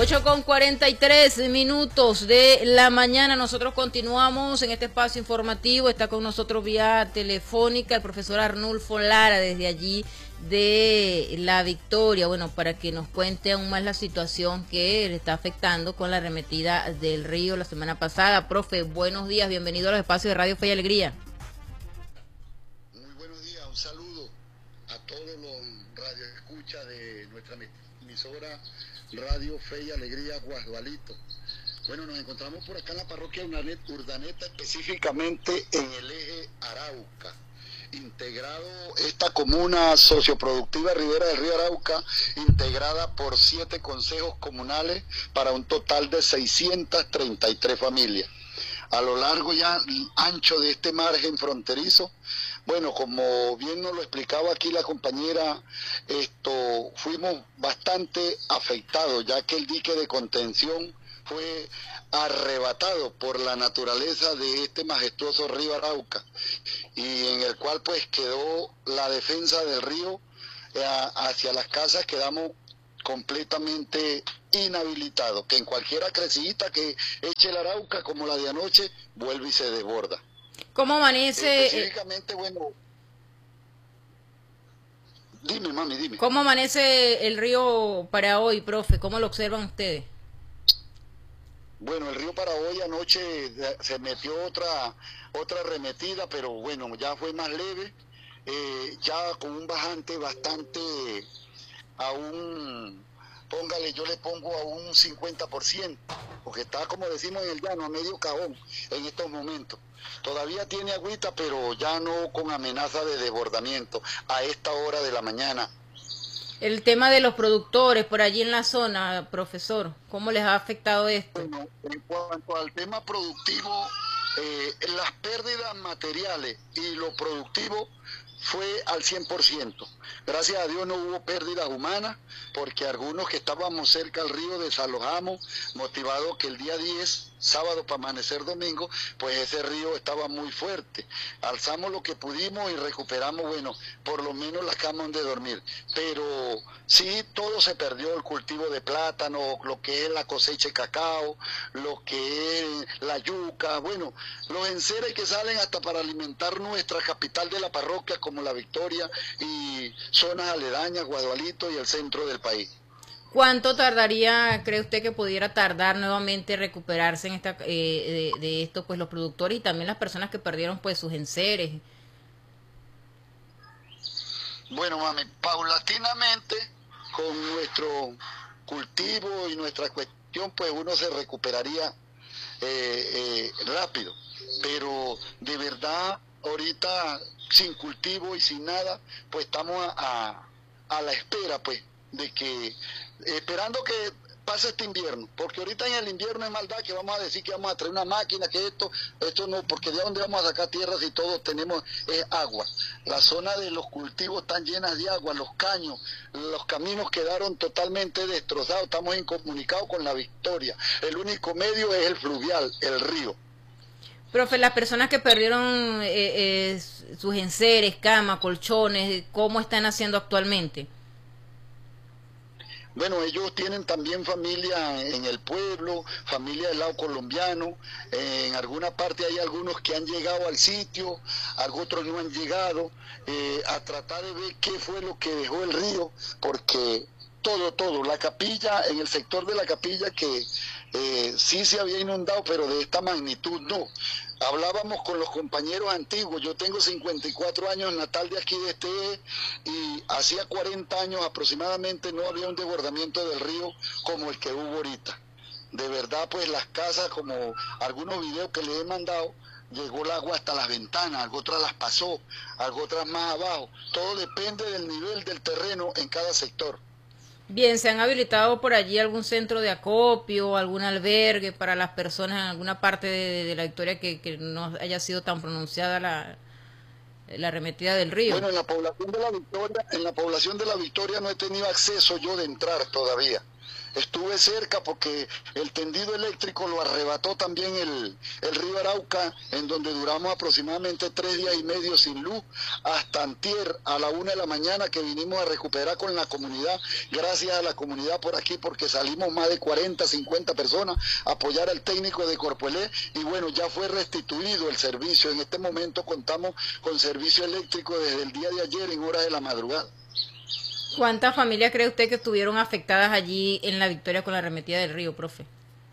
8:43 de la mañana. Nosotros continuamos en este espacio informativo. Está con nosotros vía telefónica el profesor Arnulfo Lara desde allí de La Victoria. Bueno, para que nos cuente aún más la situación que le está afectando con la arremetida del río la semana pasada. Profe, buenos días, bienvenido a los espacios de Radio Fe y Alegría. Muy buenos días, un saludo a todos los radioescuchas de nuestra emisora Radio Fe y Alegría Guasdualito. Bueno, nos encontramos por acá en la parroquia Urdaneta, específicamente en el eje Arauca, integrado esta comuna socioproductiva Ribera del Río Arauca, integrada por 7 consejos comunales para un total de 633 familias. A lo largo y ancho de este margen fronterizo, bueno, como bien nos lo explicaba aquí la compañera, fuimos bastante afectados, ya que el dique de contención fue arrebatado por la naturaleza de este majestuoso río Arauca, y en el cual pues quedó la defensa del río hacia las casas. Quedamos completamente inhabilitado, que en cualquiera crecidita que eche el Arauca, como la de anoche, vuelve y se desborda. ¿Cómo amanece? Específicamente, bueno, dime, mami, dime. ¿Cómo amanece el río para hoy, profe? ¿Cómo lo observan ustedes? Bueno, el río para hoy anoche se metió otra arremetida, pero bueno, ya fue más leve, ya con un bajante bastante, póngale, yo le pongo a un 50%, porque está, como decimos en el llano, a medio cajón en estos momentos. Todavía tiene agüita, pero ya no con amenaza de desbordamiento a esta hora de la mañana. El tema de los productores por allí en la zona, profesor, ¿cómo les ha afectado esto? Bueno, en cuanto al tema productivo, las pérdidas materiales y lo productivo fue al 100%. Gracias a Dios no hubo pérdidas humanas, porque algunos que estábamos cerca al río desalojamos, motivados que el día 10, sábado para amanecer domingo, pues ese río estaba muy fuerte. Alzamos lo que pudimos y recuperamos, bueno, por lo menos las camas donde dormir. Pero sí, todo se perdió, el cultivo de plátano, lo que es la cosecha de cacao, lo que es la yuca, bueno, los enseres que salen hasta para alimentar nuestra capital de la parroquia, como La Victoria y zonas aledañas, Guadualito y el centro del país. ¿Cuánto tardaría, cree usted, que pudiera tardar nuevamente recuperarse en de esto, pues los productores y también las personas que perdieron pues sus enseres? Bueno, mami, paulatinamente con nuestro cultivo y nuestra cuestión, pues uno se recuperaría rápido, pero de verdad ahorita sin cultivo y sin nada, pues estamos a la espera, pues, de que, esperando que pase este invierno, porque ahorita en el invierno es maldad que vamos a decir que vamos a traer una máquina, que esto no, porque de dónde vamos a sacar tierras si todos tenemos agua. La zona de los cultivos están llenas de agua, los caños, los caminos quedaron totalmente destrozados, estamos incomunicados con La Victoria. El único medio es el fluvial, el río. Profe, las personas que perdieron sus enseres, camas, colchones, ¿cómo están haciendo actualmente? Bueno, ellos tienen también familia en el pueblo, familia del lado colombiano. En alguna parte hay algunos que han llegado al sitio, otros no han llegado, a tratar de ver qué fue lo que dejó el río, porque todo, la capilla, en el sector de la capilla que sí se había inundado, pero de esta magnitud no. Hablábamos con los compañeros antiguos, yo tengo 54 años, natal de aquí de este eje, y hacía 40 años aproximadamente no había un desbordamiento del río como el que hubo ahorita. De verdad, pues las casas, como algunos videos que les he mandado, llegó el agua hasta las ventanas, algo otras las pasó, algo otras más abajo. Todo depende del nivel del terreno en cada sector. Bien, ¿se han habilitado por allí algún centro de acopio, algún albergue para las personas en alguna parte de La Victoria que no haya sido tan pronunciada la arremetida del río? Bueno, en la población de La Victoria no he tenido acceso yo de entrar todavía. estuve cerca porque el tendido eléctrico lo arrebató también el río Arauca, en donde duramos aproximadamente 3 días y medio sin luz, hasta antier a la 1 de la mañana que vinimos a recuperar con la comunidad, gracias a la comunidad por aquí, porque salimos más de 40, 50 personas a apoyar al técnico de Corpoelec, y bueno, ya fue restituido el servicio. En este momento contamos con servicio eléctrico desde el día de ayer en horas de la madrugada. ¿Cuántas familias cree usted que estuvieron afectadas allí en La Victoria con la arremetida del río, profe?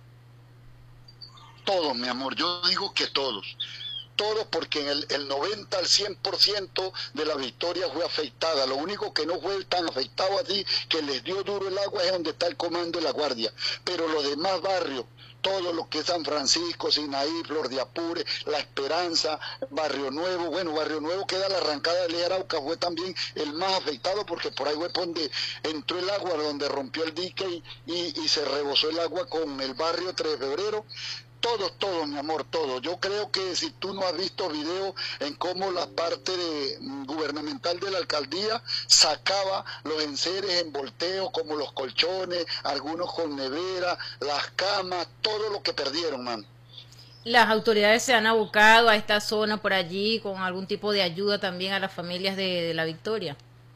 Todos, mi amor, yo digo que todos. Todos, porque en el 90 al 100% de La Victoria fue afectada. Lo único que no fue tan afectado así, que les dio duro el agua, es donde está el comando de la Guardia. Pero los demás barrios, todo lo que es San Francisco, Sinaí, Flor de Apure, La Esperanza, Barrio Nuevo, bueno, Barrio Nuevo queda la arrancada de Arauca, fue también el más afectado, porque por ahí fue donde entró el agua, donde rompió el dique y se rebosó el agua con el barrio 3 de febrero. Todo, mi amor, todo. Yo creo que si tú no has visto videos en cómo la parte gubernamental de la alcaldía sacaba los enseres en volteo, como los colchones, algunos con nevera, las camas, todo lo que perdieron, man. ¿Las autoridades se han abocado a esta zona por allí con algún tipo de ayuda también a las familias de La Victoria?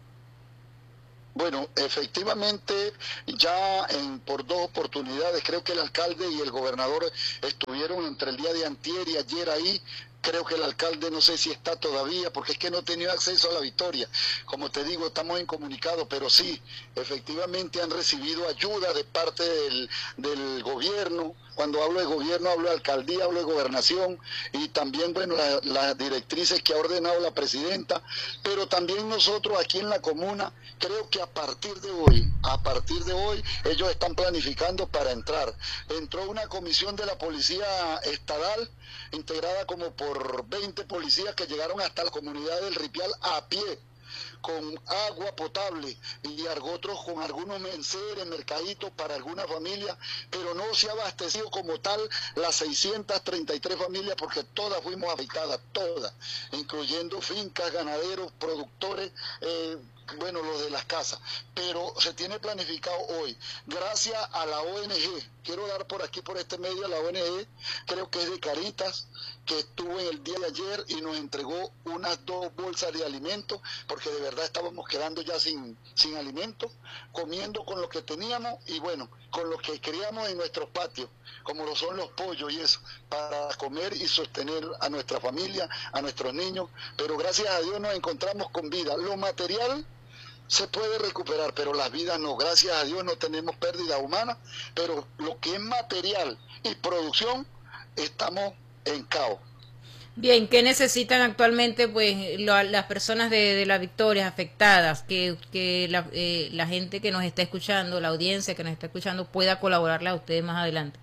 Bueno, efectivamente, ya por 2 oportunidades, creo que el alcalde y el gobernador estuvieron entre el día de antier y ayer ahí. Creo que el alcalde no sé si está todavía, porque es que no he tenido acceso a La Victoria. Como te digo, estamos incomunicados, pero sí, efectivamente han recibido ayuda de parte del gobierno. Cuando hablo de gobierno, hablo de alcaldía, hablo de gobernación, y también, bueno, las directrices que ha ordenado la presidenta, pero también nosotros aquí en la comuna, creo que a partir de hoy, ellos están planificando para entrar. Entró una comisión de la policía estatal, integrada como por 20 policías que llegaron hasta la comunidad del Ripial a pie, con agua potable, y otros con algunos enseres, mercaditos para alguna familia, pero no se ha abastecido como tal las 633 familias, porque todas fuimos afectadas, todas, incluyendo fincas, ganaderos, productores, bueno, los de las casas, pero se tiene planificado hoy, gracias a la ONG. Quiero dar por aquí, por este medio, a la ONG, creo que es de Caritas, que estuvo en el día de ayer y nos entregó unas 2 bolsas de alimentos, porque de verdad estábamos quedando ya sin alimentos, comiendo con lo que teníamos y bueno, con lo que criamos en nuestros patios, como lo son los pollos y eso, para comer y sostener a nuestra familia, a nuestros niños, pero gracias a Dios nos encontramos con vida. Lo material se puede recuperar, pero las vidas no. Gracias a Dios no tenemos pérdida humana, pero lo que es material y producción, estamos en caos. Bien, ¿qué necesitan actualmente pues las personas de La Victoria afectadas? Que la gente que nos está escuchando, la audiencia que nos está escuchando, pueda colaborarle a ustedes más adelante.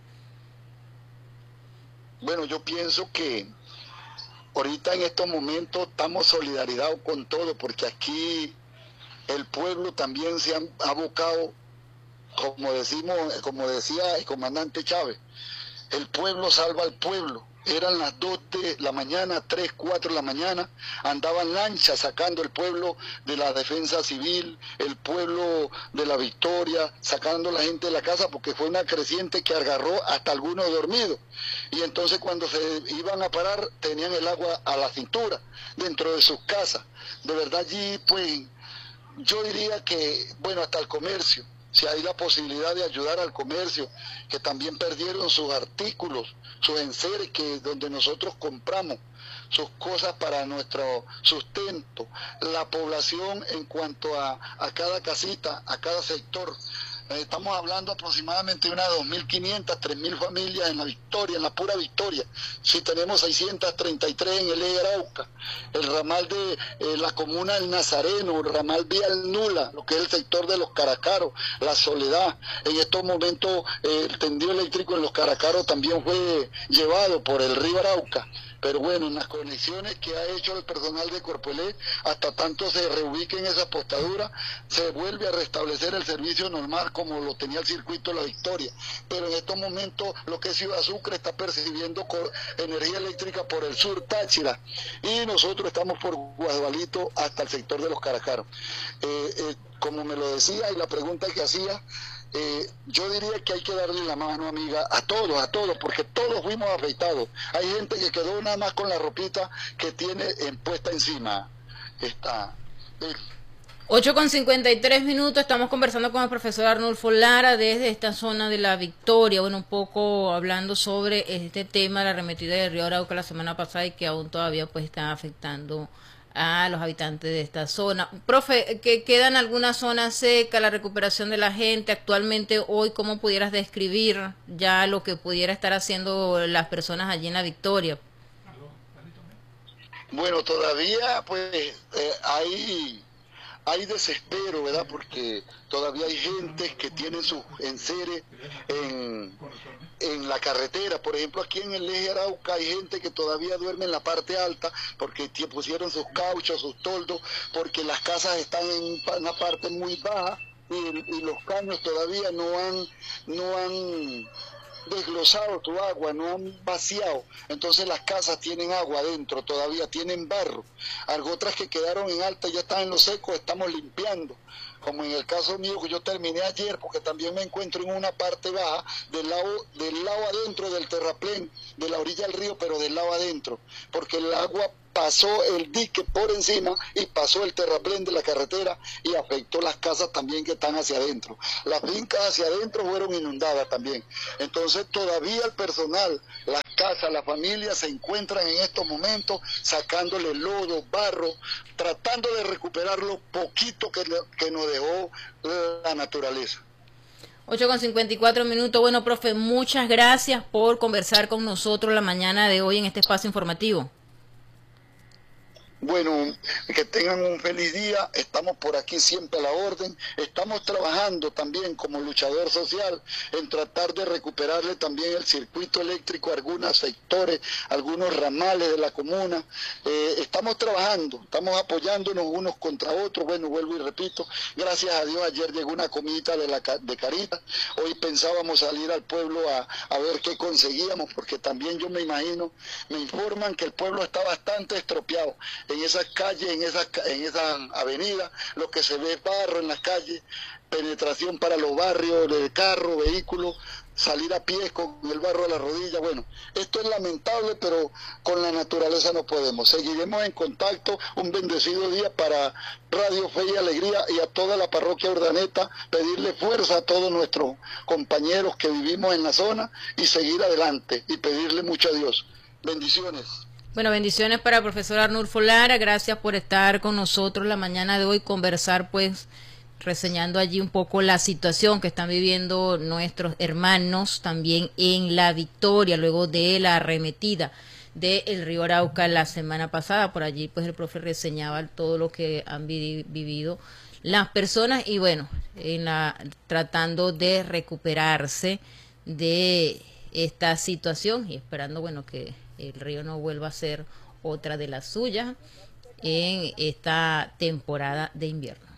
Bueno, yo pienso que ahorita en estos momentos estamos solidarizados con todo, porque aquí el pueblo también se ha abocado, como decía el comandante Chávez, el pueblo salva al pueblo. Eran las 2 de la mañana, 3, 4 de la mañana, andaban lanchas sacando el pueblo de la defensa civil, el pueblo de La Victoria, sacando a la gente de la casa, porque fue una creciente que agarró hasta algunos dormidos. Y entonces cuando se iban a parar, tenían el agua a la cintura, dentro de sus casas. De verdad allí, pues, yo diría que, bueno, hasta el comercio, si hay la posibilidad de ayudar al comercio, que también perdieron sus artículos, sus enseres, donde nosotros compramos sus cosas para nuestro sustento, la población en cuanto a cada casita, a cada sector. Estamos hablando aproximadamente de unas 2.500, 3.000 familias en La Victoria, en la pura Victoria. Si tenemos 633 en el Arauca, el ramal de la comuna del Nazareno, el ramal Vial Nula, lo que es el sector de los Caracaros, La Soledad. En estos momentos el tendido eléctrico en los Caracaros también fue llevado por el río Arauca. Pero bueno, en las conexiones que ha hecho el personal de Corpoelec, hasta tanto se reubiquen esas postaduras, se vuelve a restablecer el servicio normal como lo tenía el circuito La Victoria. Pero en estos momentos lo que es Ciudad Sucre está percibiendo energía eléctrica por el sur Táchira, y nosotros estamos por Guasdualito hasta el sector de los Caracaros. Como me lo decía y la pregunta que hacía, Yo diría que hay que darle la mano, amiga, a todos, porque todos fuimos afectados. Hay gente que quedó nada más con la ropita que tiene puesta encima. Está. 8:53, estamos conversando con el profesor Arnulfo Lara desde esta zona de La Victoria, bueno, un poco hablando sobre este tema, la arremetida del río Arauca la semana pasada y que aún todavía pues está afectando a los habitantes de esta zona. Profe, que quedan algunas zonas secas, la recuperación de la gente, actualmente hoy, ¿cómo pudieras describir ya lo que pudiera estar haciendo las personas allí en La Victoria? Bueno, todavía pues hay desespero, ¿verdad? Porque todavía hay gente que tiene sus enseres en la carretera. Por ejemplo, aquí en el eje Arauca hay gente que todavía duerme en la parte alta porque pusieron sus cauchos, sus toldos, porque las casas están en una parte muy baja y los caños todavía no han desglosado tu agua, no han vaciado, entonces las casas tienen agua adentro, todavía tienen barro. Algo otras que quedaron en alta ya están en lo seco, estamos limpiando, como en el caso mío que yo terminé ayer, porque también me encuentro en una parte baja del lado adentro del terraplén, de la orilla del río, pero del lado adentro, porque el agua pasó el dique por encima y pasó el terraplén de la carretera y afectó las casas también que están hacia adentro. Las fincas hacia adentro fueron inundadas también. Entonces todavía el personal, las casas, las familias se encuentran en estos momentos sacándole lodo, barro, tratando de recuperar lo poquito que nos dejó la naturaleza. 8:54. Bueno, profe, muchas gracias por conversar con nosotros la mañana de hoy en este espacio informativo. Bueno, que tengan un feliz día, estamos por aquí siempre a la orden, estamos trabajando también como luchador social en tratar de recuperarle también el circuito eléctrico a algunos sectores, algunos ramales de la comuna, estamos trabajando, estamos apoyándonos unos contra otros. Bueno, vuelvo y repito, gracias a Dios ayer llegó una comidita de Caritas, hoy pensábamos salir al pueblo a ver qué conseguíamos, porque también yo me imagino, me informan que el pueblo está bastante estropeado. En esas calles, en esas avenidas, lo que se ve es barro en las calles, penetración para los barrios de carro, vehículos, salir a pie con el barro a la rodilla. Bueno, esto es lamentable, pero con la naturaleza no podemos. Seguiremos en contacto. Un bendecido día para Radio Fe y Alegría y a toda la parroquia Urdaneta, pedirle fuerza a todos nuestros compañeros que vivimos en la zona y seguir adelante y pedirle mucho a Dios. Bendiciones. Bueno, bendiciones para el profesor Arnulfo Lara, gracias por estar con nosotros la mañana de hoy, conversar pues reseñando allí un poco la situación que están viviendo nuestros hermanos también en La Victoria, luego de la arremetida del río Arauca la semana pasada. Por allí pues el profe reseñaba todo lo que han vivido las personas y bueno, tratando de recuperarse de esta situación y esperando bueno que el río no vuelva a ser otra de las suyas en esta temporada de invierno.